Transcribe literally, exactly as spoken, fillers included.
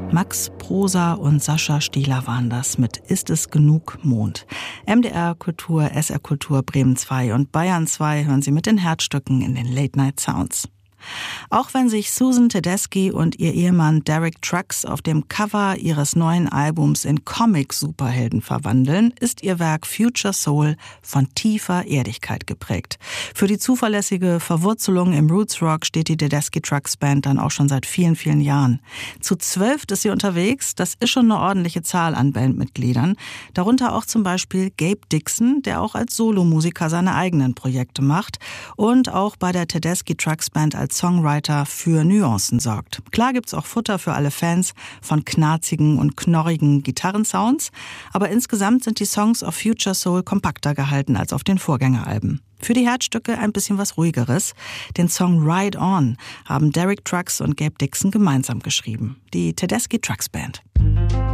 Max Prosa und Sascha Stieler waren das mit Ist es genug Mond? M D R Kultur, S R Kultur, Bremen zwei und Bayern zwei hören Sie mit den Herzstücken in den Late Night Sounds. Auch wenn sich Susan Tedeschi und ihr Ehemann Derek Trucks auf dem Cover ihres neuen Albums in Comic-Superhelden verwandeln, ist ihr Werk Future Soul von tiefer Erdigkeit geprägt. Für die zuverlässige Verwurzelung im Roots-Rock steht die Tedeschi Trucks Band dann auch schon seit vielen, vielen Jahren. Zu zwölf ist sie unterwegs, das ist schon eine ordentliche Zahl an Bandmitgliedern. Darunter auch zum Beispiel Gabe Dixon, der auch als Solomusiker seine eigenen Projekte macht und auch bei der Tedeschi Trucks Band als Songwriter für Nuancen sorgt. Klar gibt's auch Futter für alle Fans von knarzigen und knorrigen Gitarrensounds, aber insgesamt sind die Songs auf Future Soul kompakter gehalten als auf den Vorgängeralben. Für die Herzstücke ein bisschen was Ruhigeres. Den Song Ride On haben Derek Trucks und Gabe Dixon gemeinsam geschrieben. Die Tedeschi Trucks Band.